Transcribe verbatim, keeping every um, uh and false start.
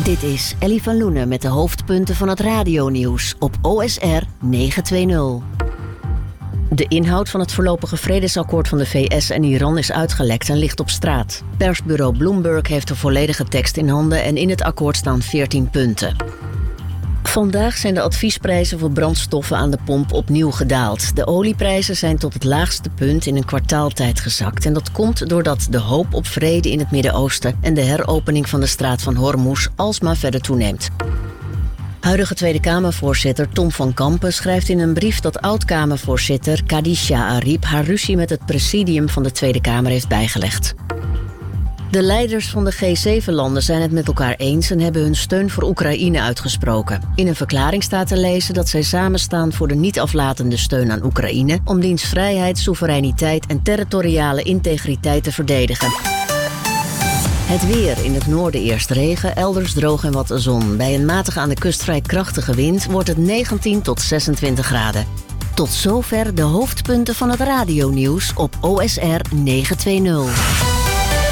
Dit is Ellie van Loenen met de hoofdpunten van het radionieuws op O S R negenhonderdtwintig. De inhoud van het voorlopige vredesakkoord van de V S en Iran is uitgelekt en ligt op straat. Persbureau Bloomberg heeft de volledige tekst in handen en in het akkoord staan veertien punten. Vandaag zijn de adviesprijzen voor brandstoffen aan de pomp opnieuw gedaald. De olieprijzen zijn tot het laagste punt in een kwartaaltijd gezakt. En dat komt doordat de hoop op vrede in het Midden-Oosten en de heropening van de straat van Hormuz alsmaar verder toeneemt. Huidige Tweede Kamervoorzitter Tom van Kampen schrijft in een brief dat oud-Kamervoorzitter Khadija Arib haar ruzie met het presidium van de Tweede Kamer heeft bijgelegd. De leiders van de G zeven landen zijn het met elkaar eens en hebben hun steun voor Oekraïne uitgesproken. In een verklaring staat te lezen dat zij samenstaan voor de niet aflatende steun aan Oekraïne om diens vrijheid, soevereiniteit en territoriale integriteit te verdedigen. Het weer. In het noorden eerst regen, elders droog en wat zon. Bij een matige aan de kust vrij krachtige wind wordt het negentien tot zesentwintig graden. Tot zover de hoofdpunten van het radionieuws op O S R negenhonderdtwintig.